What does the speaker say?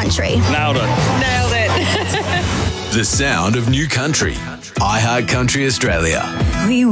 country. Nailed it. Nailed it. The sound of new country. iHeart Country Australia. We